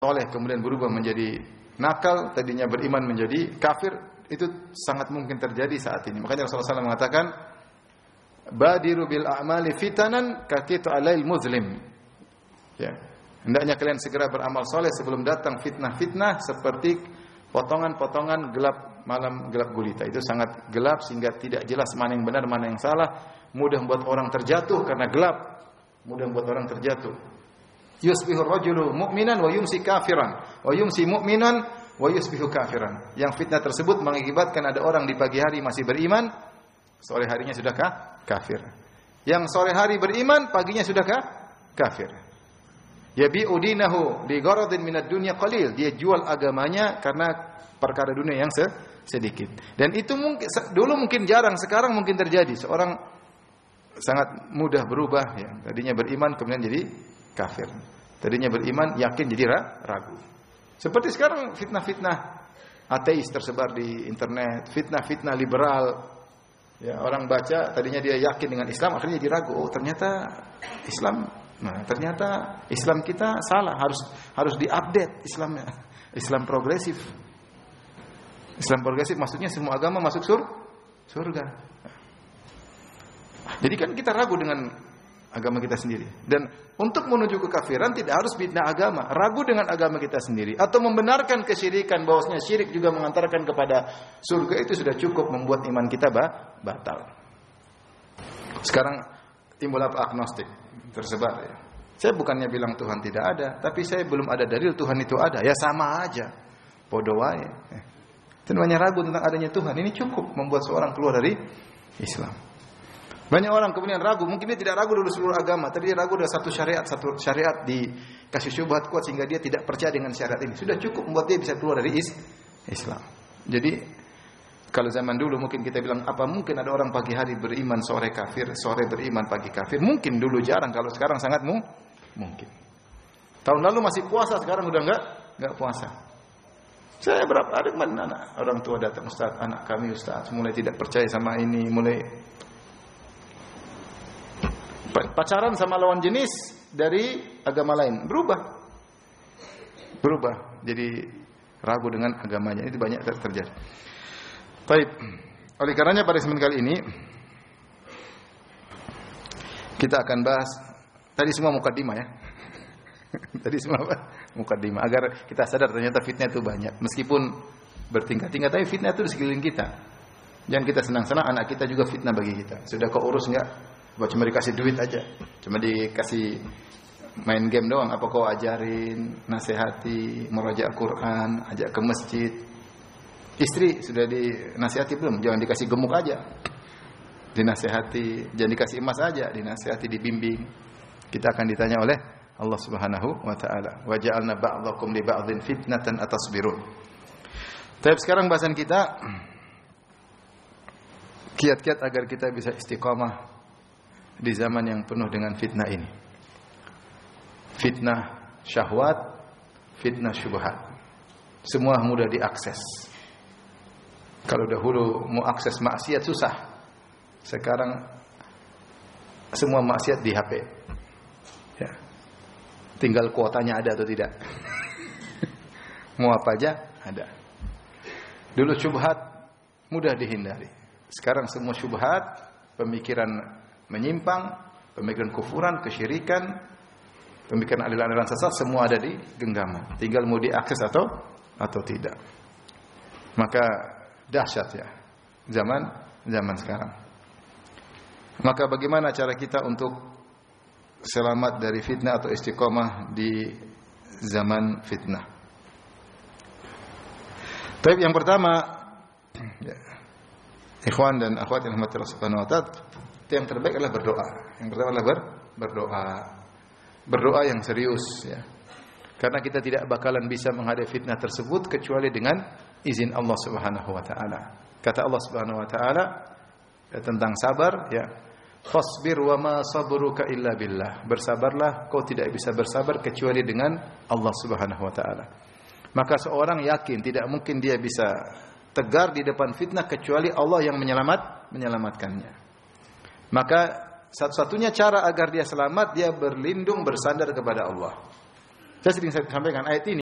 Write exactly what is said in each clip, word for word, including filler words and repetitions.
soleh kemudian berubah menjadi nakal, tadinya beriman menjadi kafir, itu sangat mungkin terjadi saat ini. Makanya Rasulullah shallallahu alaihi wasallam mengatakan, badiru bil a'mali fitanan kaqitu alail muzlim. Ya. Hendaknya kalian segera beramal soleh sebelum datang fitnah-fitnah seperti potongan-potongan gelap malam gelap gulita. Itu sangat gelap sehingga tidak jelas mana yang benar, mana yang salah. Mudah membuat orang terjatuh karena gelap. Mudah membuat orang terjatuh. Yusbihu rajulu mu'minan wa yumsi kafiran, wa yumsi mu'minan wa yusbihu kafiran. Yang fitnah tersebut mengakibatkan ada orang di pagi hari masih beriman, sore harinya sudah kafir. Yang sore hari beriman, paginya sudah kafir. Yabi'u dinahu li gharadin minad dunya qalil. Dia jual agamanya karena perkara dunia yang sedikit. Dan itu mungkin dulu mungkin jarang, sekarang mungkin terjadi. Seorang sangat mudah berubah ya. Tadinya beriman kemudian jadi kafir. Tadinya beriman yakin jadi ragu. Seperti sekarang fitnah-fitnah ateis tersebar di internet, fitnah-fitnah liberal. Ya, orang baca tadinya dia yakin dengan Islam, akhirnya jadi ragu. Oh, ternyata Islam Nah, ternyata Islam kita salah, harus harus diupdate Islamnya. Islam progresif. Islam progresif maksudnya semua agama masuk sur, surga. Jadi kan kita ragu dengan agama kita sendiri. Dan untuk menuju kekafiran tidak harus bid'ah agama, ragu dengan agama kita sendiri atau membenarkan kesyirikan bahwasanya syirik juga mengantarkan kepada surga, itu sudah cukup membuat iman kita batal. Sekarang timbul apa? Agnostik tersebar ya. Saya bukannya bilang Tuhan tidak ada, tapi saya belum ada dalil Tuhan itu ada. Ya sama aja. Bodoh wae. Itu namanya ragu tentang adanya Tuhan. Ini cukup membuat seorang keluar dari Islam. Banyak orang kemudian ragu, mungkin dia tidak ragu dulu seluruh agama, tapi dia ragu dengan satu syariat, satu syariat dikasih syubhat kuat sehingga dia tidak percaya dengan syariat ini. Sudah cukup membuat dia bisa keluar dari Islam. Jadi kalau zaman dulu mungkin kita bilang, apa mungkin ada orang pagi hari beriman, sore kafir, sore beriman, pagi kafir. Mungkin dulu jarang, kalau sekarang sangat mu- mungkin. Tahun lalu masih puasa, sekarang udah enggak, enggak puasa. Saya berapa ada kemarin anak orang tua datang, Ustaz, anak kami Ustaz mulai tidak percaya sama ini, mulai pacaran sama lawan jenis dari agama lain, berubah. Berubah, jadi ragu dengan agamanya. Itu banyak terjadi. Baik, oleh karenanya pada kesempatan kali ini kita akan bahas tadi semua mukadimah ya. Tadi semua apa? Mukadimah agar kita sadar ternyata fitnah itu banyak. Meskipun bertingkat-tingkat tapi fitnah itu di sekeliling kita. Jangan kita senang-senang anak kita juga fitnah bagi kita. Sudah kau urus enggak? Cuma dikasih duit aja. Cuma dikasih main game doang, apa kau ajarin, nasihati, meraja Al-Qur'an, ajak ke masjid. Istri sudah dinasihati belum? Jangan dikasih gemuk aja. Dinasihati, jangan dikasih emas aja, dinasihati, dibimbing. Kita akan ditanya oleh Allah Subhanahu wa taala. Wa ja'alna ba'dakum li ba'dhin fitnatan atasbirun. Tapi sekarang bahasan kita kiat-kiat agar kita bisa istiqamah di zaman yang penuh dengan fitnah ini. Fitnah syahwat, fitnah syubhat. Semua mudah diakses. Kalau dahulu mau akses maksiat susah. Sekarang semua maksiat di H P. Ya. Tinggal kuotanya ada atau tidak. Mau apa aja ada. Dulu syubhat mudah dihindari. Sekarang semua syubhat, pemikiran menyimpang, pemikiran kufuran, kesyirikan, pemikiran aliran-aliran sesat semua ada di genggaman. Tinggal mau diakses atau atau tidak. Maka dahsyat ya zaman zaman sekarang. Maka bagaimana cara kita untuk selamat dari fitnah atau istiqomah di zaman fitnah? Tapi yang pertama, ya, ikhwan dan akhwat yang dirahmati Allah Subhanahu wa taala, yang terbaik adalah berdoa. Yang pertama adalah ber, berdoa. Berdoa yang serius ya. Karena kita tidak bakalan bisa menghadapi fitnah tersebut kecuali dengan izin Allah Subhanahu wa taala. Kata Allah Subhanahu wa taala ya, tentang sabar ya, fasbir wa ma sabruka illa billah. Bersabarlah, kau tidak bisa bersabar kecuali dengan Allah Subhanahu wa taala. Maka seorang yakin tidak mungkin dia bisa tegar di depan fitnah kecuali Allah yang menyelamat menyelamatkannya. Maka satu-satunya cara agar dia selamat, dia berlindung bersandar kepada Allah. Saya sering sampaikan ayat ini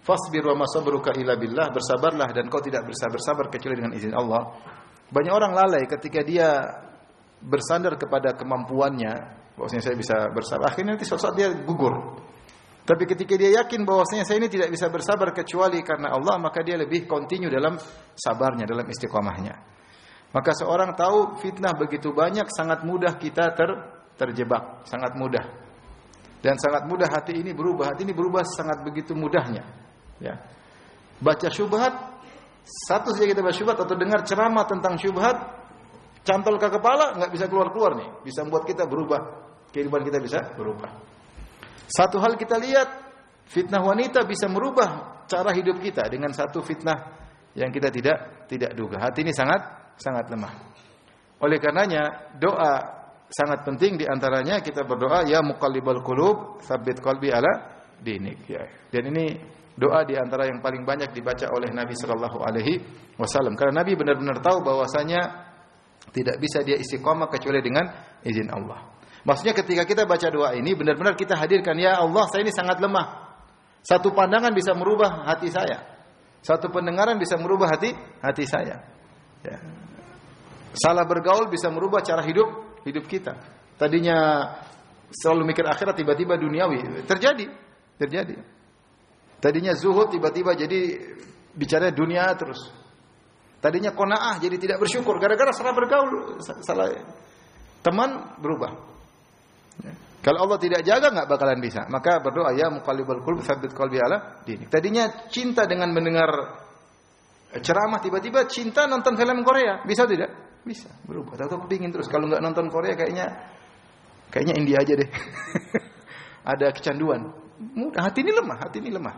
Fasbir wa ma sabruka illa billah, bersabarlah dan kau tidak bisa bersabar kecuali dengan izin Allah. Banyak orang lalai ketika dia bersandar kepada kemampuannya, bahwasanya saya bisa bersabar, akhirnya nanti suatu saat dia gugur. Tapi ketika dia yakin bahwasanya saya ini tidak bisa bersabar kecuali karena Allah, maka dia lebih kontinu dalam sabarnya, dalam istiqamahnya. Maka seorang tahu fitnah begitu banyak, sangat mudah kita ter, terjebak, sangat mudah. Dan sangat mudah hati ini berubah, hati ini berubah sangat begitu mudahnya. Ya. Baca syubhat, satu saja kita baca syubhat atau dengar ceramah tentang syubhat, cantol ke kepala, nggak bisa keluar-keluar nih. Bisa membuat kita berubah, kehidupan kita bisa berubah. Satu hal kita lihat, fitnah wanita bisa merubah cara hidup kita dengan satu fitnah yang kita tidak tidak duga. Hati ini sangat sangat lemah. Oleh karenanya doa sangat penting, di antaranya kita berdoa ya muqallibal qulub tsabbit qalbi ala dinik, ya. Dan ini doa di antara yang paling banyak dibaca oleh Nabi sallallahu alaihi wasallam, karena Nabi benar-benar tahu bahwasanya tidak bisa dia istiqamah kecuali dengan izin Allah. Maksudnya ketika kita baca doa ini benar-benar kita hadirkan, ya Allah, saya ini sangat lemah. Satu pandangan bisa merubah hati saya. Satu pendengaran bisa merubah hati hati saya. Ya. Salah bergaul bisa merubah cara hidup hidup kita. Tadinya selalu mikir akhirat, tiba-tiba duniawi. Terjadi, terjadi. Tadinya zuhud, tiba-tiba jadi bicara dunia terus. Tadinya qanaah, jadi tidak bersyukur gara-gara salah bergaul, salah teman, berubah. Ya. Kalau Allah tidak jaga, nggak bakalan bisa. Maka berdoa ya muqallibal qulub tsabbit qalbi ala dinik. Tadinya cinta dengan mendengar ceramah, tiba-tiba cinta nonton film Korea, bisa tidak? Bisa, berubah. Tahu-tahu kepingin terus. Kalau nggak nonton Korea, kayaknya kayaknya India aja deh. Ada kecanduan. Mudah, hati ini lemah, hati ini lemah.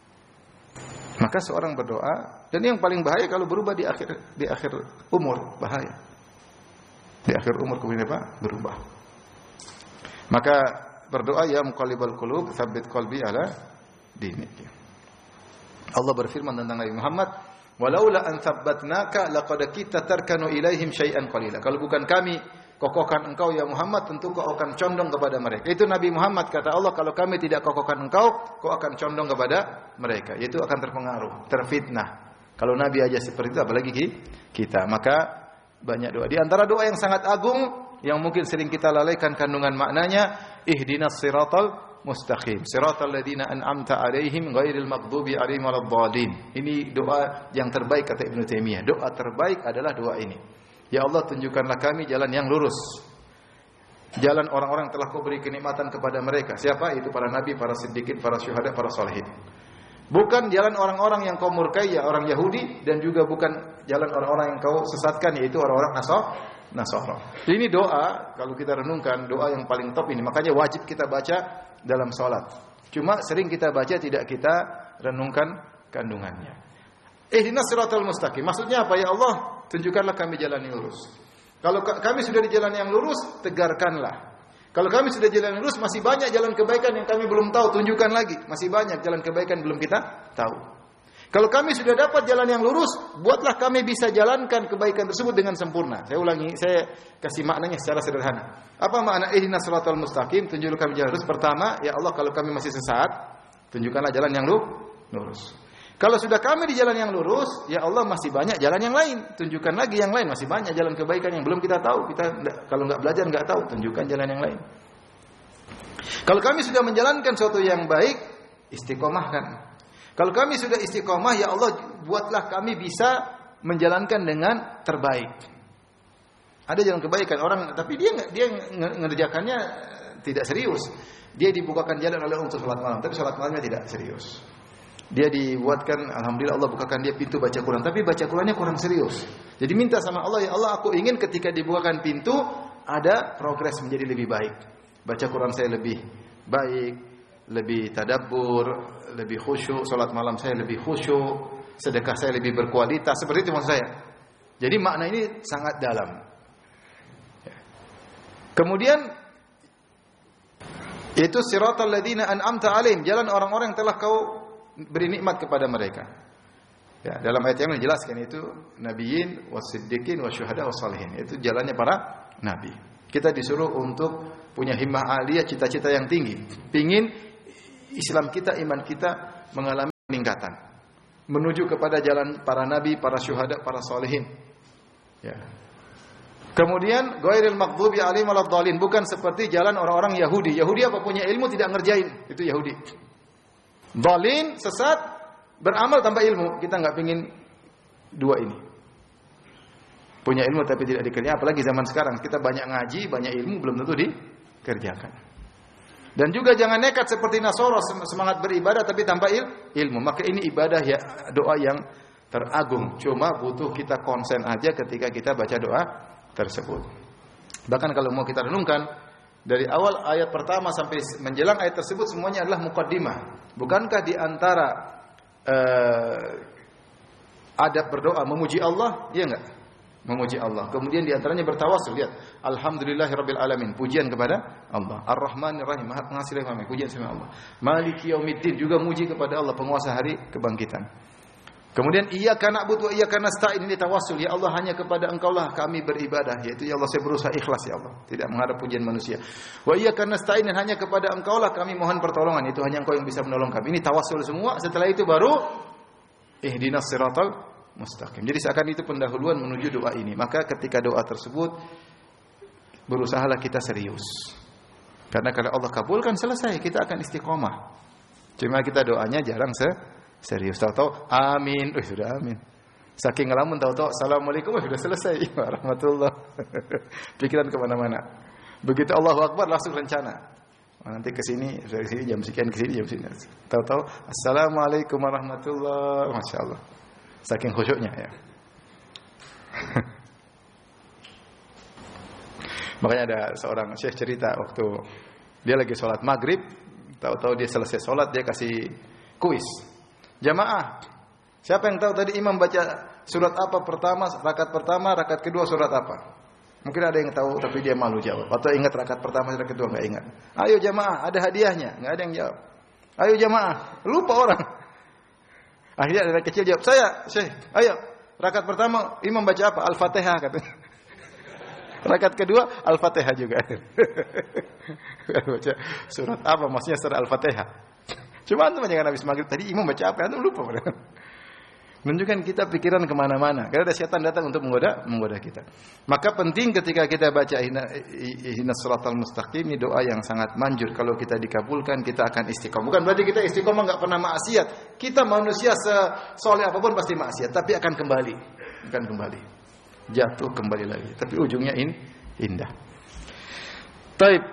Maka seorang berdoa, dan yang paling bahaya kalau berubah di akhir di akhir umur, bahaya. Di akhir umur kemudian apa? Berubah. Maka berdoa ya muqallibal qulub tsabbit qalbi ala dinik. Allah berfirman tentang Nabi Muhammad, walaula an tsabbatnaka laqad kita tarkanu ilaihim syai'an qalila. Kalau bukan kami kokohkan engkau ya Muhammad, tentu kau akan condong kepada mereka. Itu Nabi Muhammad, kata Allah, kalau kami tidak kokohkan engkau, kau akan condong kepada mereka. Itu akan terpengaruh, terfitnah. Kalau Nabi aja seperti itu, apalagi kita. Maka banyak doa. Di antara doa yang sangat agung yang mungkin sering kita lalaikan kandungan maknanya, ihdinas siratal mustaqim, siratal ladzina an'amta 'alaihim ghairil maghdubi 'alaihim waladdallin. Ini doa yang terbaik kata Ibnu Taimiyah. Doa terbaik adalah doa ini. Ya Allah, tunjukkanlah kami jalan yang lurus. Jalan orang-orang yang telah Kau beri kenikmatan kepada mereka. Siapa? Itu para nabi, para siddiqin, para syuhada, para salihin. Bukan jalan orang-orang yang Kau murkai, ya orang Yahudi, dan juga bukan jalan orang-orang yang Kau sesatkan, yaitu orang-orang Nasara. Nasara. Ini doa, kalau kita renungkan, doa yang paling top ini. Makanya wajib kita baca dalam salat. Cuma sering kita baca, tidak kita renungkan kandungannya. Ihdinas siratal mustaqim. Maksudnya apa? Ya Allah, tunjukkanlah kami jalan yang lurus. Kalau kami sudah di jalan yang lurus, tegarkanlah. Kalau kami sudah jalan yang lurus, masih banyak jalan kebaikan yang kami belum tahu, tunjukkan lagi. Masih banyak jalan kebaikan belum kita tahu. Kalau kami sudah dapat jalan yang lurus, buatlah kami bisa jalankan kebaikan tersebut dengan sempurna. Saya ulangi, saya kasih maknanya secara sederhana. Apa makna ihdinas siratal mustaqim? Tunjukkanlah kami jalan lurus. Pertama, ya Allah, kalau kami masih sesat, tunjukkanlah jalan yang lurus. Kalau sudah kami di jalan yang lurus, ya Allah, masih banyak jalan yang lain. Tunjukkan lagi yang lain, masih banyak jalan kebaikan yang belum kita tahu. Kita kalau nggak belajar nggak tahu, tunjukkan jalan yang lain. Kalau kami sudah menjalankan sesuatu yang baik, istiqomahkan. Kalau kami sudah istiqomah, ya Allah, buatlah kami bisa menjalankan dengan terbaik. Ada jalan kebaikan orang, tapi dia dia mengerjakannya tidak serius. Dia dibukakan jalan oleh untuk salat malam, tapi salat malamnya tidak serius. Dia dibuatkan, alhamdulillah Allah bukakan dia pintu baca Quran, tapi baca Qurannya kurang serius. Jadi minta sama Allah, ya Allah, aku ingin ketika dibukakan pintu ada progres menjadi lebih baik. Baca Quran saya lebih baik, lebih tadabbur, lebih khusyuk, salat malam saya lebih khusyuk, sedekah saya lebih berkualitas. Seperti itu maksud saya. Jadi makna ini sangat dalam. Kemudian itu siratal ladzina an'amta 'alaihim, jalan orang-orang yang telah Kau beri nikmat kepada mereka. Ya, dalam ayat yang dijelaskan itu nabiyyin wasiddiqin wasyuhada wassalihin. Itu jalannya para nabi. Kita disuruh untuk punya himmah aliyah, cita-cita yang tinggi. Pingin Islam kita, iman kita mengalami peningkatan menuju kepada jalan para nabi, para syuhada, para salihin. Ya. Kemudian ghairil maghdubi alaihim waladdallin, bukan seperti jalan orang-orang Yahudi. Yahudi apa punya ilmu tidak ngerjain, itu Yahudi. Dhalin, sesat, beramal tanpa ilmu. Kita enggak pengin dua ini. Punya ilmu tapi tidak dikerjakan, apalagi zaman sekarang kita banyak ngaji, banyak ilmu belum tentu dikerjakan. Dan juga jangan nekat seperti Nasara, semangat beribadah tapi tanpa il, ilmu. Maka ini ibadah ya, doa yang teragung. Cuma butuh kita konsen aja ketika kita baca doa tersebut. Bahkan kalau mau kita renungkan dari awal ayat pertama sampai menjelang ayat tersebut semuanya adalah muqaddimah. Bukankah di antara uh, adab berdoa memuji Allah? Iya enggak? Memuji Allah. Kemudian di antaranya bertawassul, lihat. Alhamdulillahirabbil alamin, pujian kepada Allah. Ar-Rahmanir Rahim, Maha Pengasih Rahim, pujian sama Allah. Maliki yaumiddin, juga muji kepada Allah, penguasa hari kebangkitan. Kemudian iyyaka na'budu wa iyyaka nasta'in, ini tawassul, ya Allah hanya kepada Engkaulah kami beribadah, yaitu ya Allah saya berusaha ikhlas ya Allah, tidak mengharap pujian manusia. Wa iyyaka nasta'in, dan hanya kepada Engkaulah kami mohon pertolongan, itu hanya Engkau yang bisa menolong kami. Ini tawassul semua. Setelah itu baru ihdinas siratal mustaqim. Jadi seakan itu pendahuluan menuju doa ini. Maka ketika doa tersebut berusahalah kita serius. Karena kalau Allah kabulkan selesai, kita akan istiqomah. Cuma kita doanya jarang se serius. Tahu-tahu amin, oh sudah amin. Saking ngelamun tahu-tahu assalamualaikum, oh sudah selesai. Warahmatullah. Pikiran kemana-mana. Begitu Allahu Akbar langsung rencana. Nanti ke sini, dari sini jam sekian, ke sini jam sini. Tahu-tahu assalamualaikum warahmatullah. Masya Allah. Saking khusyuknya ya. Makanya ada seorang syekh cerita waktu dia lagi sholat maghrib, tahu-tahu dia selesai sholat dia kasih kuis. Jamaah, siapa yang tahu tadi imam baca surat apa pertama, rakaat pertama, rakaat kedua surat apa? Mungkin ada yang tahu tapi dia malu jawab. Atau ingat rakaat pertama, rakaat kedua enggak ingat. Ayo jamaah, ada hadiahnya. Enggak ada yang jawab. Ayo jamaah, lupa orang. Akhirnya anak kecil jawab, saya, Syekh, ayo. Rakaat pertama, imam baca apa? Al-Fatihah, katanya. Rakaat kedua, Al-Fatihah juga. Baca surat apa? Maksudnya surat Al-Fatihah. Cuma antum jangan habis maghrib, tadi imam baca apa? Antum lupa. Menunjukkan kita pikiran kemana-mana. Karena ada setan datang untuk menggoda, menggoda kita. Maka penting ketika kita baca ihdinas siratal mustaqim, ini doa yang sangat manjur. Kalau kita dikabulkan, kita akan istiqomah. Bukan berarti kita istiqomah enggak pernah maksiat. Kita manusia sesoleh apapun pasti maksiat, tapi akan kembali, akan kembali. Jatuh kembali lagi. Tapi ujungnya ini indah. Taib.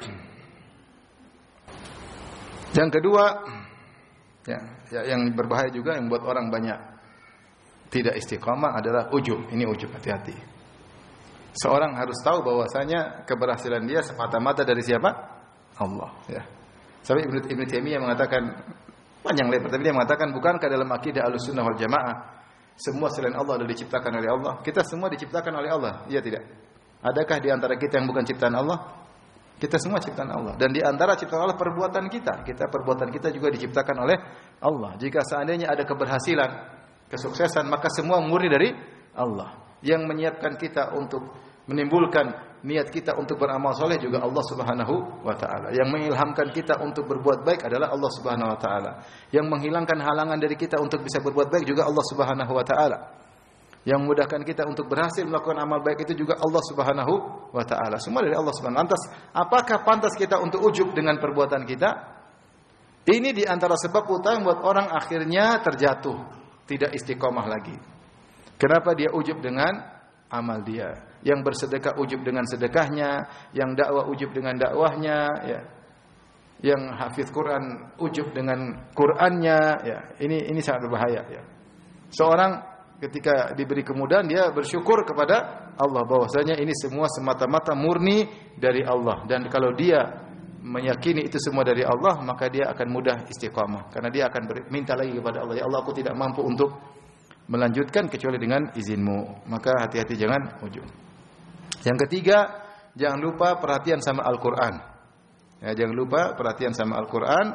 Yang kedua, ya, ya, yang berbahaya juga yang buat orang banyak tidak istiqamah adalah ujub. Ini ujub, hati-hati. Seorang harus tahu bahwasanya keberhasilan dia semata-mata dari siapa? Allah, ya. Sampai Ibnu Ibnu Taimiyah mengatakan panjang lebar, tapi dia mengatakan bukankah dalam akidah Ahlussunnah wal Jamaah semua selain Allah adalah diciptakan oleh Allah? Kita semua diciptakan oleh Allah, iya tidak? Adakah di antara kita yang bukan ciptaan Allah? Kita semua ciptaan Allah. Dan di antara ciptaan Allah perbuatan kita. Kita perbuatan kita juga diciptakan oleh Allah. Jika seandainya ada keberhasilan, kesuksesan, maka semua murni dari Allah. Yang menyiapkan kita untuk menimbulkan niat kita untuk beramal soleh juga Allah Subhanahu wa taala. Yang mengilhamkan kita untuk berbuat baik adalah Allah Subhanahu wa taala. Yang menghilangkan halangan dari kita untuk bisa berbuat baik juga Allah Subhanahu wa taala. Yang memudahkan kita untuk berhasil melakukan amal baik itu juga Allah Subhanahu wa taala. Semua dari Allah Subhanahu wa taala. Lantas, apakah pantas kita untuk ujub dengan perbuatan kita? Ini di antara sebab utama yang membuat orang akhirnya terjatuh, tidak istiqomah lagi. Kenapa dia ujub dengan amal dia? Yang bersedekah ujub dengan sedekahnya, yang dakwah ujub dengan dakwahnya, ya. Yang hafiz Quran ujub dengan Qurannya, ya. Ini ini sangat berbahaya, ya. Seorang ketika diberi kemudahan dia bersyukur kepada Allah bahwasanya ini semua semata-mata murni dari Allah, dan kalau dia meyakini itu semua dari Allah maka dia akan mudah istiqamah karena dia akan minta lagi kepada Allah, ya Allah aku tidak mampu untuk melanjutkan kecuali dengan izinmu. Maka hati-hati jangan ujub. Yang ketiga, jangan lupa perhatian sama Al-Qur'an. Ya, jangan lupa perhatian sama Al-Qur'an.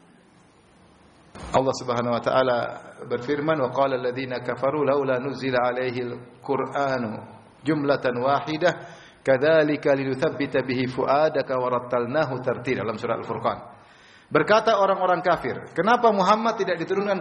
Allah Subhanahu wa taala berfirman, wa qala alladziina kafaru laula nuzila 'alaihil qur'anu jumlatan wahidah kadzalika linutsabbita bihi fuadaka wa rattalnahu tartila, dalam surah Al-Furqan. Berkata orang-orang kafir, kenapa Muhammad tidak diturunkan kepadanya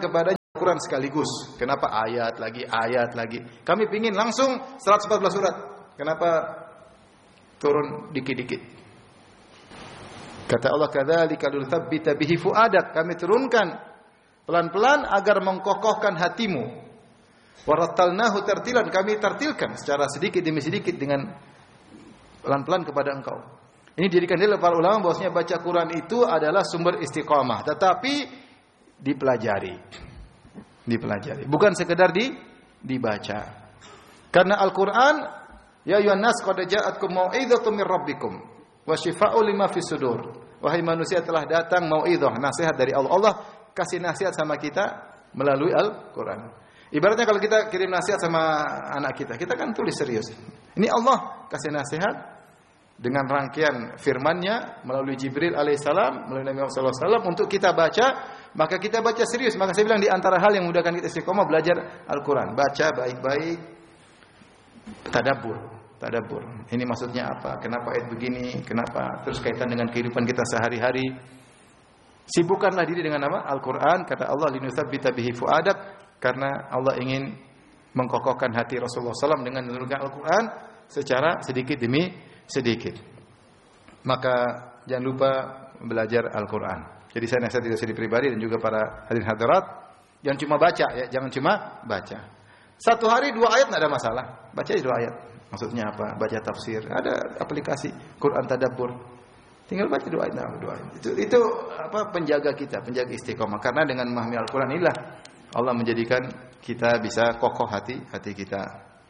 Quran sekaligus. Kenapa ayat lagi, ayat lagi? Kami pingin langsung seratus empat belas surat. Kenapa turun dikit-dikit? Kata Allah, kadzalika lutsabbita bihi fuadak. Kami turunkan pelan-pelan agar mengkokohkan hatimu. Warattalnahu tartilan. Kami tartilkan secara sedikit demi sedikit dengan pelan-pelan kepada engkau. Ini dijadikan dalil para ulama bahwasanya baca Quran itu adalah sumber istiqamah, tetapi dipelajari. Dipelajari, bukan sekedar di dibaca. Karena Al-Qur'an, ya ayyuhan nas qad ja'atkum mau'izatun mir rabbikum wa syifaa'un lima fis sudur. Wahai manusia, telah datang mau'izah, nasihat dari Allah. Allah kasih nasihat sama kita melalui Al-Qur'an. Ibaratnya kalau kita kirim nasihat sama anak kita, kita kan tulis serius. Ini Allah kasih nasihat dengan rangkaian firman-Nya melalui Jibril alaihissalam, melalui Nabi Muhammad sallallahu alaihi wasallam untuk kita baca, maka kita baca serius. Maka saya bilang di antara hal yang memudahkan kita istiqomah belajar Al-Qur'an, baca baik-baik, tadabbur, tadabbur. Ini maksudnya apa? Kenapa ayat begini? Kenapa? Terus kaitan dengan kehidupan kita sehari-hari. Sibukkanlah diri dengan apa? Al-Qur'an. Kata Allah, linutsabbita bihi fuadak, karena Allah ingin mengkokohkan hati Rasulullah sallallahu alaihi wasallam dengan menurunkan Al-Qur'an secara sedikit demi sedikit. Maka jangan lupa belajar Al-Qur'an. Jadi saya nasihat diri saya pribadi dan juga para hadirin hadirat, jangan cuma baca ya, jangan cuma baca. Satu hari dua ayat tidak ada masalah. Baca aja dua ayat. Maksudnya apa? Baca tafsir. Ada aplikasi Quran Tadabbur. Tinggal baca dua ayat, nah, dua ayat. Itu itu apa? Penjaga kita, penjaga istiqomah. Karena dengan memahami Al-Qur'an inilah Allah menjadikan kita bisa kokoh hati hati kita.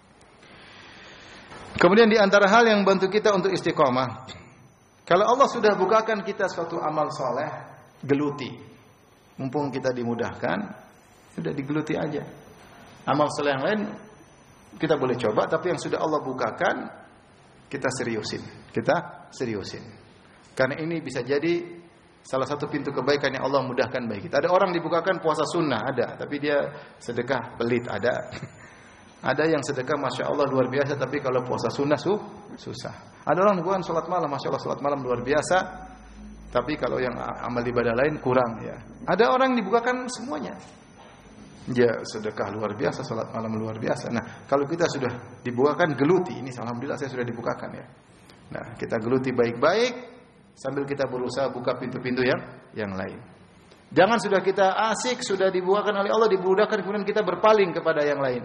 Kemudian di antara hal yang membantu kita untuk istiqomah, kalau Allah sudah bukakan kita suatu amal soleh, geluti. Mumpung kita dimudahkan, sudah digeluti aja. Amal soleh yang lain kita boleh coba, tapi yang sudah Allah bukakan kita seriusin. Kita seriusin. Karena ini bisa jadi salah satu pintu kebaikan yang Allah mudahkan bagi kita. Ada orang dibukakan puasa sunnah, ada, tapi dia sedekah pelit, ada. Ada yang sedekah Masya Allah luar biasa, tapi kalau puasa sunnah su, susah. Ada orang bukan sholat malam, Masya Allah sholat malam luar biasa, tapi kalau yang amal ibadah lain kurang ya. Ada orang dibukakan semuanya. Dia sedekah luar biasa, sholat malam luar biasa. Nah, kalau kita sudah dibukakan geluti, ini alhamdulillah saya sudah dibukakan ya. Nah, kita geluti baik-baik sambil kita berusaha buka pintu-pintu yang yang lain. Jangan sudah kita asik, sudah dibukakan oleh Allah, dimudahkan, kemudian kita berpaling kepada yang lain.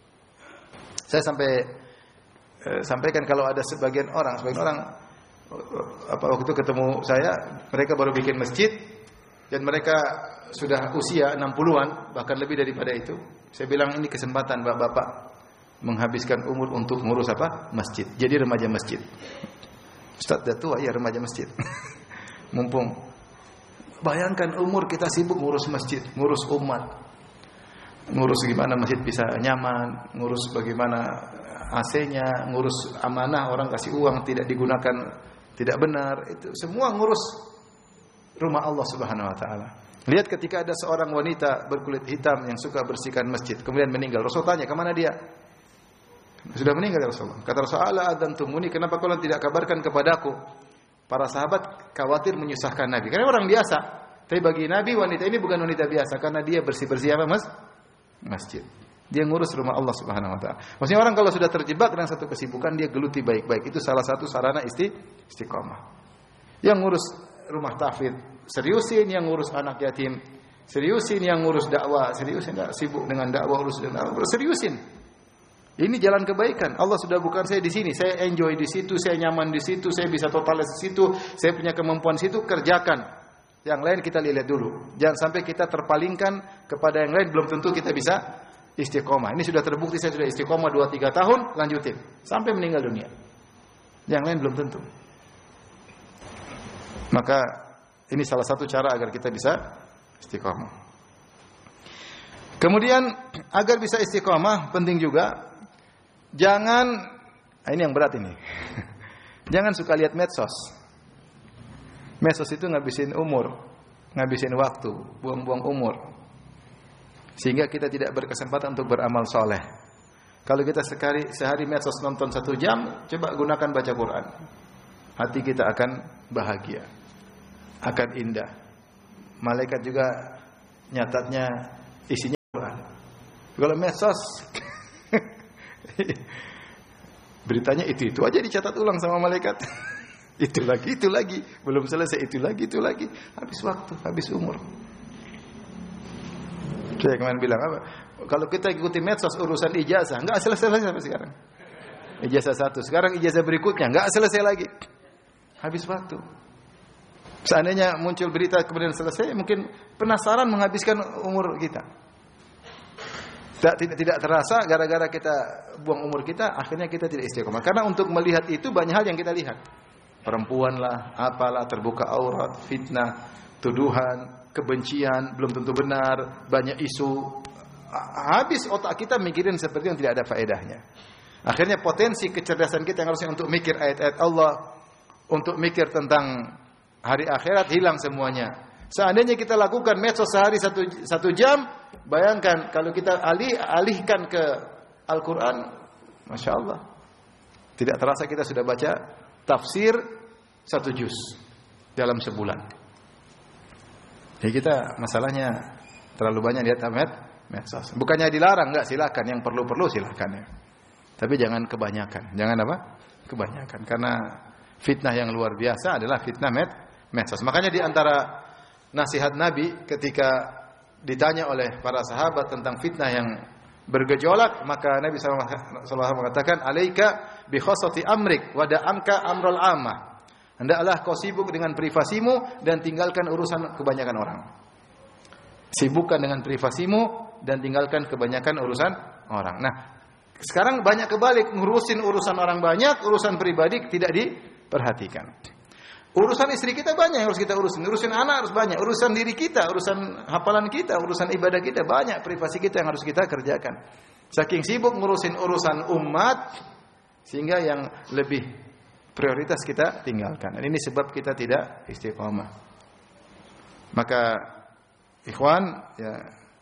Saya sampai eh, sampaikan kalau ada sebagian orang, sebagian orang apa waktu itu ketemu saya, mereka baru bikin masjid dan mereka sudah usia enam puluhan, bahkan lebih daripada itu. Saya bilang ini kesempatan Bapak-bapak menghabiskan umur untuk ngurus apa? Masjid. Jadi remaja masjid. Ustaz dah tua ya remaja masjid. Mumpung bayangkan umur kita sibuk ngurus masjid, ngurus umat. Ngurus gimana masjid bisa nyaman, ngurus bagaimana A C-nya, ngurus amanah orang kasih uang tidak digunakan tidak benar, itu semua ngurus rumah Allah Subhanahu wa taala. Lihat ketika ada seorang wanita berkulit hitam yang suka bersihkan masjid, kemudian meninggal. Rasul tanya, "Kemana dia?" Sudah meninggal ya Rasulullah. Kata Rasulullah, "Adzantumuni, kenapa kalian tidak kabarkan kepadaku?" Para sahabat khawatir menyusahkan Nabi. Karena orang biasa. Tapi bagi Nabi wanita ini bukan wanita biasa karena dia bersih-bersih apa, Mas? Masjid. Dia ngurus rumah Allah Subhanahu wa taala. Maksudnya orang kalau sudah terjebak dengan satu kesibukan dia geluti baik-baik. Itu salah satu sarana isti istiqomah. Yang ngurus rumah tahfidz seriusin, yang ngurus anak yatim seriusin, yang ngurus dakwah seriusin, enggak sibuk dengan dakwah, urus dengan dakwah, seriusin. Ini jalan kebaikan. Allah sudah bukan saya di sini, saya enjoy di situ, saya nyaman di situ, saya bisa totalis di situ, saya punya kemampuan di situ, kerjakan. Yang lain kita lihat dulu. Jangan sampai kita terpalingkan kepada yang lain, belum tentu kita bisa istiqomah. Ini sudah terbukti saya sudah istiqomah dua tiga tahun, lanjutin sampai meninggal dunia. Yang lain belum tentu. Maka ini salah satu cara agar kita bisa istiqomah. Kemudian agar bisa istiqomah penting juga jangan, ini yang berat ini. Jangan suka lihat medsos. Medsos itu ngabisin umur, ngabisin waktu, buang-buang umur. Sehingga kita tidak berkesempatan untuk beramal soleh. Kalau kita sekali sehari medsos nonton satu jam, coba gunakan baca Quran. Hati kita akan bahagia, akan indah. Malaikat juga nyatatnya isinya Kalau medsos beritanya itu-itu aja dicatat ulang sama malaikat. Itu lagi, itu lagi, belum selesai, itu lagi, itu lagi. Habis waktu, habis umur. Saya kemarin bilang apa? Kalau kita ikuti medsos urusan ijazah, enggak selesai sampai sekarang. Ijazah satu, sekarang ijazah berikutnya enggak selesai lagi. Habis waktu. Seandainya muncul berita kemudian selesai, mungkin penasaran menghabiskan umur kita. Tidak, tidak, tidak terasa gara-gara kita buang umur kita, akhirnya kita tidak istiqomah. Karena untuk melihat itu banyak hal yang kita lihat. Perempuan lah, apalah, terbuka aurat, fitnah, tuduhan, kebencian, belum tentu benar, banyak isu. Habis otak kita mikirin seperti yang tidak ada faedahnya. Akhirnya potensi kecerdasan kita yang harusnya untuk mikir ayat-ayat Allah, untuk mikir tentang hari akhirat, hilang semuanya. Seandainya kita lakukan medsos sehari satu, satu jam, bayangkan kalau kita alih, alihkan ke Al-Quran, Masya Allah. Tidak terasa kita sudah baca tafsir satu juz dalam sebulan. Jadi kita masalahnya terlalu banyak lihat med medsos. Bukannya dilarang, enggak, silakan, yang perlu-perlu silakan ya. Tapi jangan kebanyakan. Jangan apa? Kebanyakan. Karena fitnah yang luar biasa adalah fitnah med medsos. Makanya di antara nasihat Nabi ketika ditanya oleh para sahabat tentang fitnah yang bergejolak, maka Nabi sallallahu alaihi wasallam mengatakan, "Alaika bi khassati amrik wa da'amka amrul ammah." Hendaklah kau sibuk dengan privasimu dan tinggalkan urusan kebanyakan orang. Sibukkan dengan privasimu dan tinggalkan kebanyakan urusan orang. Nah, sekarang banyak kebalik, ngurusin urusan orang banyak, urusan pribadi tidak diperhatikan. Urusan istri kita banyak yang harus kita urusin, urusan anak harus banyak, urusan diri kita, urusan hafalan kita, urusan ibadah kita banyak, privasi kita yang harus kita kerjakan. Saking sibuk ngurusin urusan umat sehingga yang lebih prioritas kita tinggalkan. Dan ini sebab kita tidak istiqomah. Maka ikhwan, ya,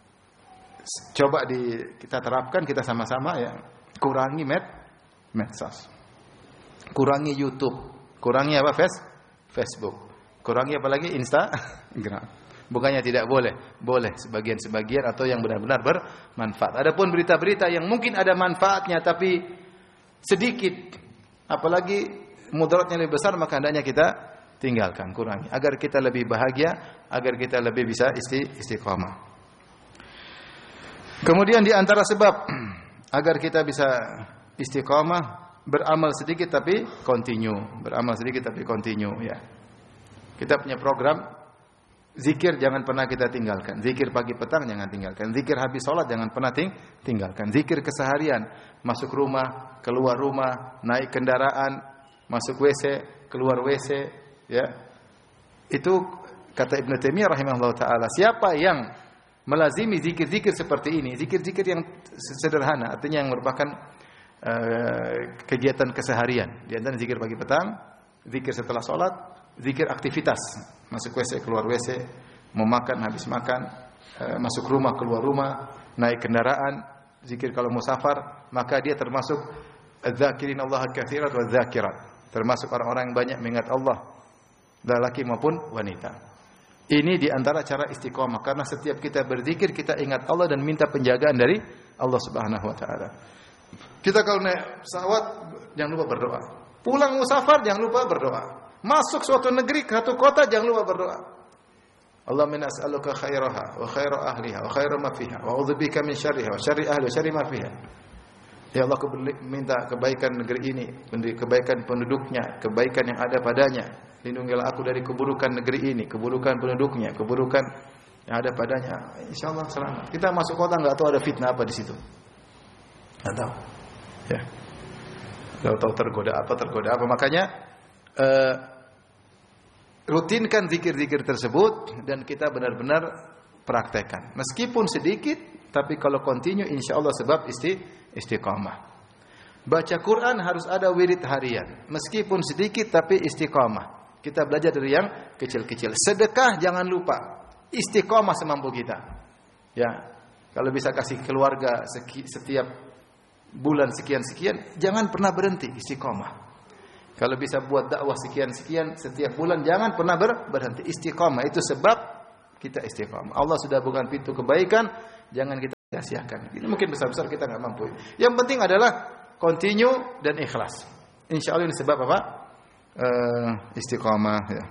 coba di kita terapkan kita sama-sama ya, kurangi med medsos. Kurangi YouTube, kurangi apa? Face Facebook. Kurangi apa lagi? Instagram. Bukannya tidak boleh, boleh sebagian-sebagian atau yang benar-benar bermanfaat. Adapun berita-berita yang mungkin ada manfaatnya tapi sedikit, apalagi mudaratnya lebih besar, maka hendaknya kita tinggalkan, kurangi agar kita lebih bahagia, agar kita lebih bisa isti istiqamah. Kemudian di antara sebab agar kita bisa istiqamah, beramal sedikit tapi continue, beramal sedikit tapi continue ya. Kita punya program zikir, jangan pernah kita tinggalkan. Zikir pagi petang jangan tinggalkan. Zikir habis salat jangan pernah ting tinggalkan. Zikir keseharian, masuk rumah, keluar rumah, naik kendaraan, masuk W C, keluar W C ya. Itu kata Ibnu Taimiyah rahimahullah taala, siapa yang melazimi zikir-zikir seperti ini, zikir-zikir yang sederhana, artinya yang merupakan Uh, kegiatan keseharian. Di antara zikir pagi petang, zikir setelah sholat, zikir aktivitas, masuk W C, keluar W C, mau makan, habis makan, uh, masuk rumah, keluar rumah, naik kendaraan, zikir kalau musafar, maka dia termasuk adz-dzakirin Allah katsiran wa dzakirat, termasuk orang-orang yang banyak mengingat Allah, lelaki maupun wanita. Ini di antara cara istiqomah, karena setiap kita berzikir kita ingat Allah dan minta penjagaan dari Allah Subhanahu wa taala. Kita kalau naik pesawat jangan lupa berdoa. Pulang musafar jangan lupa berdoa. Masuk suatu negeri, ke satu kota jangan lupa berdoa. Allahumma as'aluka khairaha wa khaira ahliha wa khaira ma fiha wa a'udzubika min syarriha wa syarri ahli wa syarri ma fiha. Ya Allah, aku minta kebaikan negeri ini, kebaikan penduduknya, kebaikan yang ada padanya. Lindungilah aku dari keburukan negeri ini, keburukan penduduknya, keburukan yang ada padanya. Insyaallah selamat. Kita masuk kota enggak tahu ada fitnah apa di situ. Enggak tahu. Ya. Enggak tahu tergoda apa, tergoda apa. Makanya uh, rutinkan zikir-zikir tersebut dan kita benar-benar praktekkan. Meskipun sedikit, tapi kalau continue insyaallah sebab isti istiqamah. Baca Quran harus ada wirid harian. Meskipun sedikit tapi istiqamah. Kita belajar dari yang kecil-kecil. Sedekah jangan lupa. Istiqamah semampu kita. Ya. Kalau bisa kasih keluarga setiap bulan sekian-sekian, jangan pernah berhenti istiqamah. Kalau bisa buat dakwah sekian-sekian setiap bulan, jangan pernah ber berhenti istiqamah. Itu sebab kita istiqamah. Allah sudah bukan pintu kebaikan, jangan kita sia-siakan. Ini mungkin besar-besar kita nggak mampu. Yang penting adalah continue dan ikhlas. Insya Allah ini sebab apa? Uh, istiqamah. Ya.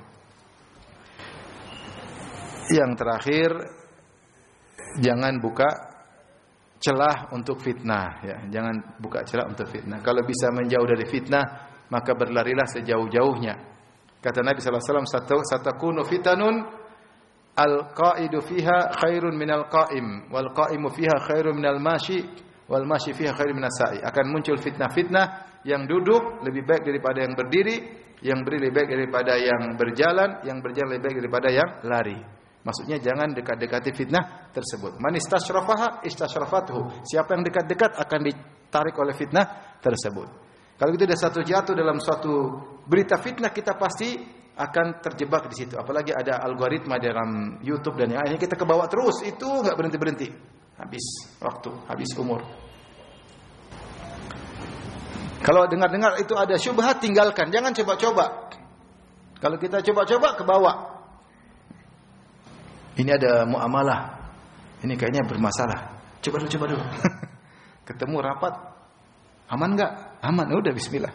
Yang terakhir, jangan buka celah untuk fitnah. Ya. Jangan buka celah untuk fitnah. Kalau bisa menjauh dari fitnah, maka berlarilah sejauh-jauhnya. Kata Nabi sallallahu alaihi wasallam, "Satakunu fitanun al-qa'idu fiha khairun minal qa'im, wal qa'imu fiha khairun minal mashi, wal mashi fiha khairun minas sa'i." Akan muncul fitnah-fitnah, yang duduk lebih baik daripada yang berdiri, yang berdiri lebih baik daripada yang berjalan, yang berjalan lebih baik daripada yang lari. Maksudnya jangan dekat-dekati fitnah tersebut. Man istashrafaha istashrafathu. Siapa yang dekat-dekat akan ditarik oleh fitnah tersebut. Kalau kita sudah satu jatuh dalam suatu berita fitnah, kita pasti akan terjebak di situ. Apalagi ada algoritma dalam YouTube dan yang lainnya, kita kebawa terus, itu enggak berhenti-berhenti. Habis waktu, habis umur. Kalau dengar-dengar itu ada syubhat, tinggalkan, jangan coba-coba. Kalau kita coba-coba, kebawa. Ini ada muamalah. Ini kayaknya bermasalah. Coba dulu, coba dulu. Ketemu rapat, aman enggak? Aman, udah bismillah.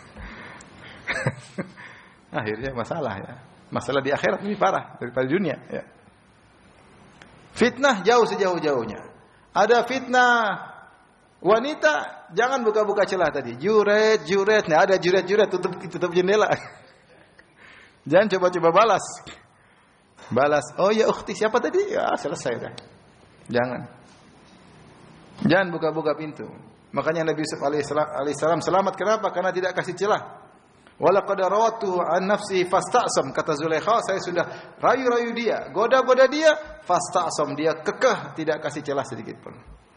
Akhirnya masalah ya. Masalah di akhirat lebih parah daripada dunia ya. Fitnah jauh sejauh-jauhnya. Ada fitnah wanita, jangan buka-buka celah tadi. Juret, juret. Nah, ada juret-juret, tutup tutup jendela. Jangan coba-coba balas. Balas. Oh ya ukhti, siapa tadi? Ya, selesai dah. Jangan. Jangan buka-buka pintu. Makanya Nabi Yusuf alaihissalam selamat. Kenapa? Karena tidak kasih celah. Walaqad rawatuhu an nafsihi fastasam. Kata Zulaikha, saya sudah rayu-rayu dia, goda-goda dia, fastasam, dia kekeh, tidak kasih celah sedikit pun.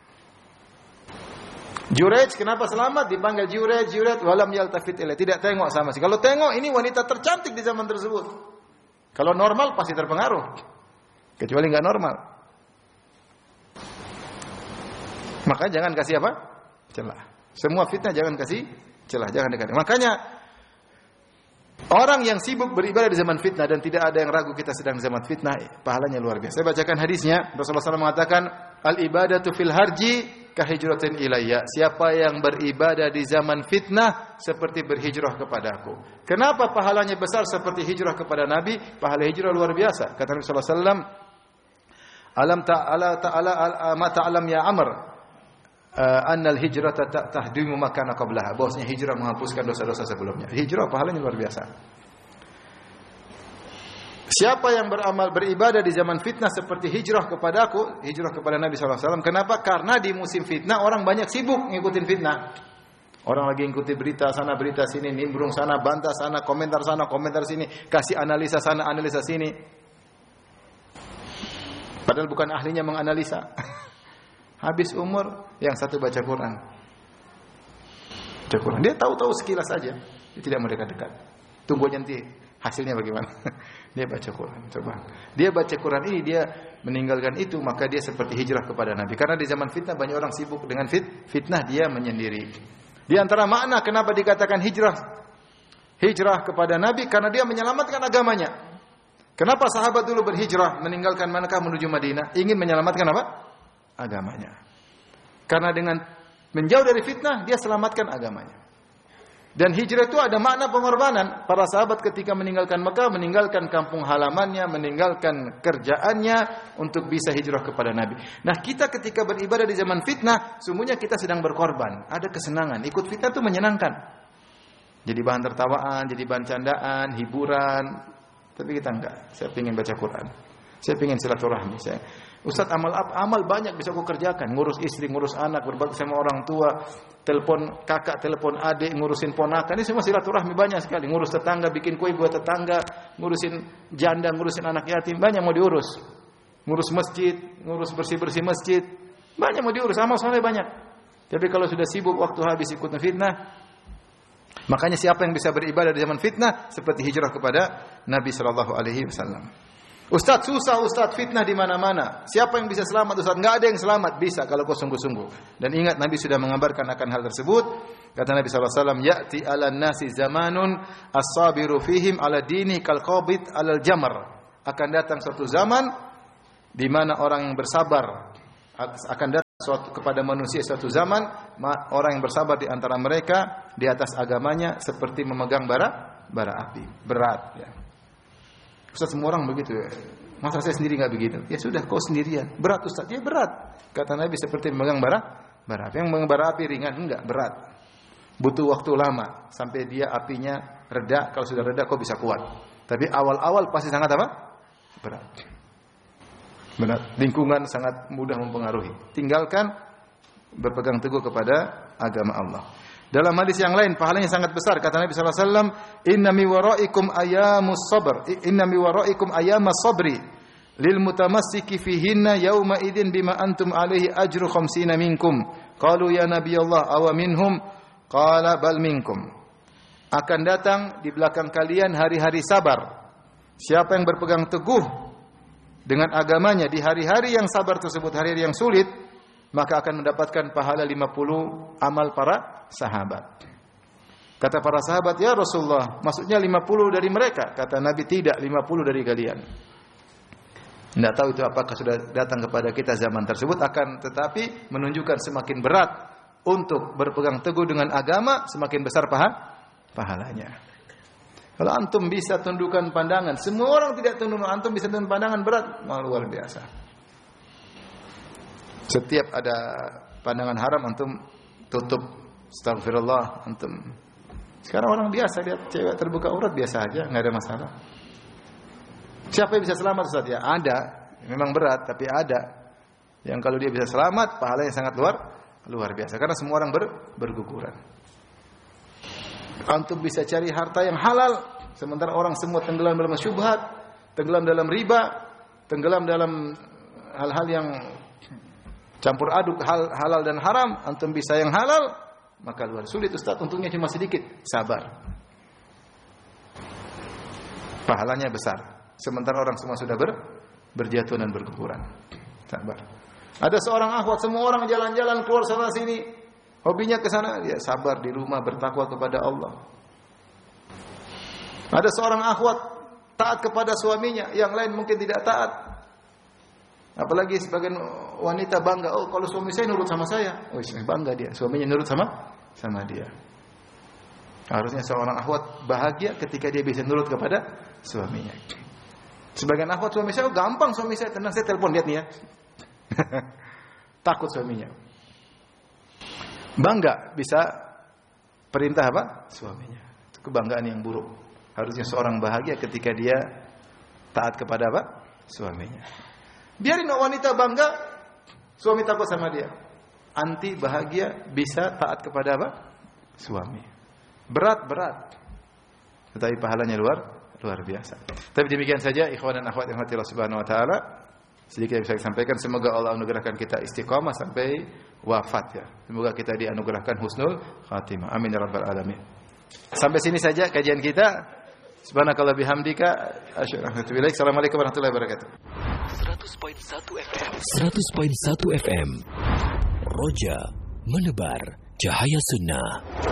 Jurej, kenapa selamat? Dipanggil Jurej, Jurej, walam yaltafit ilai, tidak tengok sama sekali. Kalau tengok, ini wanita tercantik di zaman tersebut. Kalau normal pasti terpengaruh. Kecuali enggak normal. Maka jangan kasih apa? Celah. Semua fitnah jangan kasih celah, jangan dekat. Makanya orang yang sibuk beribadah di zaman fitnah dan tidak ada yang ragu kita sedang di zaman fitnah, pahalanya luar biasa. Saya bacakan hadisnya. Rasulullah shallallahu alaihi wasallam mengatakan, "Al-ibadatu fil harji kahijratin ilayya." Siapa yang beribadah di zaman fitnah seperti berhijrah kepadaku. Kenapa pahalanya besar seperti hijrah kepada Nabi? Pahala hijrah luar biasa. Kata Nabi sallallahu alaihi wasallam, "Alam ta'ala ta'ala ma ta'lam ya Amr, annal hijrata tahdimu makana qablaha." Bahwasanya hijrah menghapuskan dosa-dosa sebelumnya. Hijrah pahalanya luar biasa. Siapa yang beramal beribadah di zaman fitnah seperti hijrah kepadaku, hijrah kepada Nabi sallallahu alaihi wasallam. Kenapa? Karena di musim fitnah orang banyak sibuk ngikutin fitnah. Orang lagi ngikutin berita sana, berita sini, nimbrung sana, bantah sana, komentar sana, komentar sini, kasih analisa sana, analisa sini. Padahal bukan ahlinya menganalisa. Habis umur, yang satu baca Quran. Baca Quran. Dia tahu-tahu sekilas saja. Dia tidak mau dekat-dekat. Tunggu nanti hasilnya bagaimana. Dia baca Quran. Coba. Dia baca Quran ini, dia meninggalkan itu, maka dia seperti hijrah kepada Nabi. Karena di zaman fitnah banyak orang sibuk dengan fit, fitnah, dia menyendiri. Di antara makna kenapa dikatakan hijrah, hijrah kepada Nabi, karena dia menyelamatkan agamanya. Kenapa sahabat dulu berhijrah meninggalkan Makkah menuju Madinah? Ingin menyelamatkan apa? Agamanya. Karena dengan menjauh dari fitnah, dia selamatkan agamanya. Dan hijrah itu ada makna pengorbanan. Para sahabat ketika meninggalkan Mekah, meninggalkan kampung halamannya, meninggalkan kerjaannya untuk bisa hijrah kepada Nabi. Nah, kita ketika beribadah di zaman fitnah, sungguhnya kita sedang berkorban. Ada kesenangan. Ikut fitnah itu menyenangkan. Jadi bahan tertawaan, jadi bahan candaan, hiburan. Tapi kita enggak. Saya ingin baca Quran. Saya ingin silaturahmi. Saya Ustaz, amal amal banyak bisa aku kerjakan, ngurus istri, ngurus anak, berbakti sama orang tua, telepon kakak, telepon adik, ngurusin ponakan, ini semua silaturahmi banyak sekali, ngurus tetangga, bikin kue buat tetangga, ngurusin janda, ngurusin anak yatim, banyak mau diurus. Ngurus masjid, ngurus bersih-bersih masjid, banyak mau diurus, amal soleh banyak. Tapi kalau sudah sibuk waktu habis ikut fitnah, makanya siapa yang bisa beribadah di zaman fitnah seperti hijrah kepada Nabi sallallahu alaihi wasallam. Ustaz, susah Ustaz, fitnah di mana-mana. Siapa yang bisa selamat Ustaz? Enggak ada yang selamat. Bisa kalau kau sungguh-sungguh. Dan ingat Nabi sudah mengabarkan akan hal tersebut. Kata Nabi sallallahu alaihi wasallam, "Ya'ti 'alan nasi zamanun as-sabiru fihim 'ala dini kal qabid 'alal jamar." Akan datang suatu zaman di mana orang yang bersabar akan datang suatu kepada manusia suatu zaman, orang yang bersabar di antara mereka di atas agamanya seperti memegang bara bara api, berat ya. Ustaz, semua orang begitu ya. Masa saya sendiri enggak begitu? Ya sudah, kau sendirian. Berat Ustaz, ya berat. Kata Nabi seperti memegang bara bara api. Yang memegang bara api ringan enggak, berat. Butuh waktu lama sampai dia apinya reda. Kalau sudah reda kau bisa kuat. Tapi awal-awal pasti sangat apa? Berat. Berat. Lingkungan sangat mudah mempengaruhi. Tinggalkan berpegang teguh kepada agama Allah. Dalam hadis yang lain pahalanya sangat besar, kata Nabi sallallahu alaihi wasallam, "Inna mi waraikum ayamus sabr, inna mi waraikum ayamas sabri lil mutamassiki fihinna yauma idzin bima antum alaihi ajru khamsina minkum." Qalu ya Nabi Allah, aw minhum? Qala bal minkum. Akan datang di belakang kalian hari-hari sabar. Siapa yang berpegang teguh dengan agamanya di hari-hari yang sabar tersebut, hari-hari yang sulit, maka akan mendapatkan pahala lima puluh amal para sahabat. Kata para sahabat, ya Rasulullah, maksudnya lima puluh dari mereka? Kata Nabi, tidak, lima puluh dari kalian. Tidak tahu itu apakah sudah datang kepada kita zaman tersebut, akan tetapi menunjukkan semakin berat untuk berpegang teguh dengan agama, semakin besar paha, pahalanya. Kalau antum bisa tundukkan pandangan, semua orang tidak tunduk, antum bisa tundukkan pandangan, berat, malah luar biasa. Setiap ada pandangan haram antum tutup, astagfirullah antum. Sekarang orang biasa lihat cewek terbuka aurat biasa aja, enggak ada masalah. Siapa yang bisa selamat Ustaz? Ya ada, memang berat tapi ada. Yang kalau dia bisa selamat, pahalanya sangat luar luar biasa karena semua orang ber, berguguran. Antum bisa cari harta yang halal sementara orang semua tenggelam dalam syubhat, tenggelam dalam riba, tenggelam dalam hal-hal yang campur aduk hal halal dan haram, antum bisa yang halal, maka luar sulit Ustaz, untungnya cuma sedikit, sabar. Pahalanya besar. Sementara orang semua sudah ber, berjatuhan dan berguguran. Sabar. Ada seorang akhwat, semua orang jalan-jalan keluar sana sini, hobinya ke sana, dia sabar di rumah bertakwa kepada Allah. Ada seorang akhwat taat kepada suaminya, yang lain mungkin tidak taat. Apalagi sebagian wanita bangga, oh kalau suami saya nurut sama saya, oh bangga dia, suaminya nurut sama sama dia. Harusnya seorang akhwat bahagia ketika dia bisa nurut kepada suaminya. Sebagian akhwat suami saya, oh gampang suami saya, tenang saya telepon, lihat nih ya. Takut suaminya. Bangga bisa perintah apa? Suaminya. Itu kebanggaan yang buruk. Harusnya seorang bahagia ketika dia taat kepada apa? Suaminya. Biarin wanita bangga, suami takut sama dia. Anti bahagia bisa taat kepada apa? Suami. Berat-berat. Tetapi pahalanya luar luar biasa. Tapi demikian saja ikhwan dan akhwat yang hati Allah Subhanahu wa taala. Sedikit yang bisa saya sampaikan, semoga Allah anugerahkan kita istiqamah sampai wafat ya. Semoga kita dianugerahkan husnul khatimah. Amin ya rabbal alamin. Sampai sini saja kajian kita. Subhanakallah bihamdika asyhadu an la ilaha illa anta. Assalamualaikum warahmatullahi wabarakatuh. seratus koma satu F M. seratus koma satu F M. Roja menebar cahaya sunnah.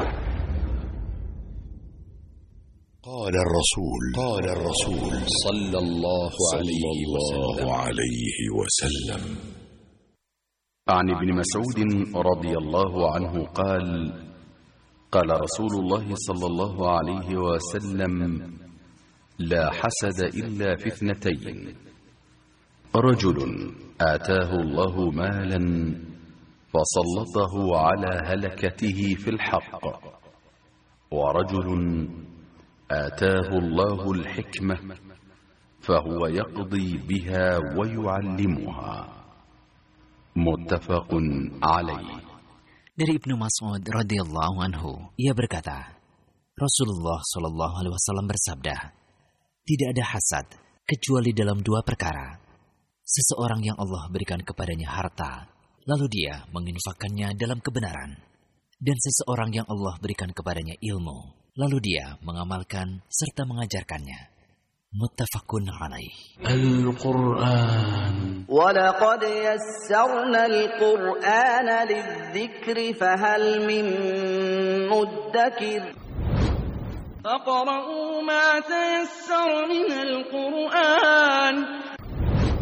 قال الرسول قال الرسول صلى الله عليه وسلم عن ابن مسعود رضي الله عنه قال قال رسول الله صلى الله عليه وسلم لا حسد إلا في اثنتين رجل آتاه الله مالا فسلطه على هلكته في الحق ورجل آتاه الله الحكمة فهو يقضي بها ويعلمها متفق عليه. Dari Ibnu Mas'ud radhiyallahu anhu, ia berkata, Rasulullah shallallahu alaihi wasallam bersabda, tidak ada hasad kecuali dalam dua perkara. Seseorang yang Allah berikan kepadanya harta, lalu dia menginfakkannya dalam kebenaran, dan seseorang yang Allah berikan kepadanya ilmu, lalu dia mengamalkan serta mengajarkannya. Muttafaqun alaih. Al-Quran. وَلَقَدْ يَسَّرْنَا الْقُرْآنَ لِلذِّكْرِ فَهَلْ مِن مُّدَّكِرٍ فَاقْرَؤُوا مَا تَيَسَّرَ مِنَ الْقُرْآنِ